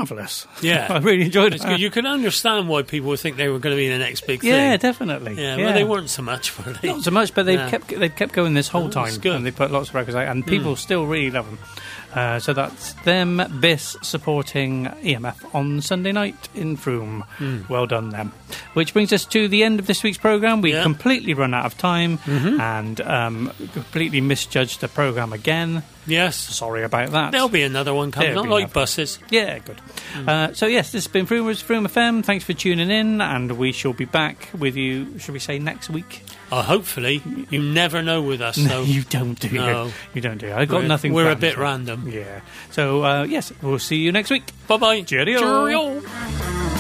marvellous. Yeah. I really enjoyed it. Good. You can understand why people would think they were going to be the next big thing. Yeah, definitely. Yeah, well, they weren't so much, were they? Not so much, but they've kept going this whole time. That's good. And they put lots of records out, and people still really love them. So that's them, BIS, supporting EMF on Sunday night in Frome. Well done, them. Which brings us to the end of this week's programme. We completely run out of time and completely misjudged the programme again. Yes. Sorry about that. There'll be another one coming, not like buses. Yeah, good. So, yes, this has been Frome FM. Thanks for tuning in, and we shall be back with you, shall we say, next week? Hopefully. You never know with us. No, you don't do. No. You don't do. I've got nothing. We're a bit random. Yeah. So, yes, we'll see you next week. Bye-bye. Cheerio. Cheerio.